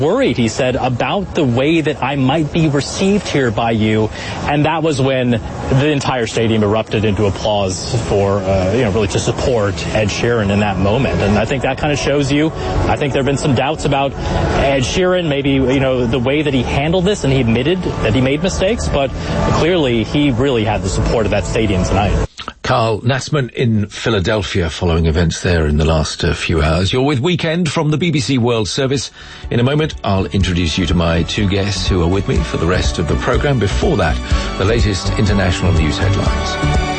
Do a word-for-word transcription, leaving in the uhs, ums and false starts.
worried, he said, about the way that I might be received here by you. And that was when the entire stadium erupted into applause for, uh, you know, really to support Ed Sheeran in that moment. And I think that kind of shows you, I think there have been some doubts about Ed Sheeran, maybe, you know, the way that he handled this, and he admitted that he made mistakes, but clearly he really had the support of that stadium tonight. Carl Nassman in Philadelphia following events there in the last uh, few hours. You're with Weekend from the B B C World Service. In a moment, I'll introduce you to my two guests who are with me for the rest of the programme. Before that, the latest international news headlines.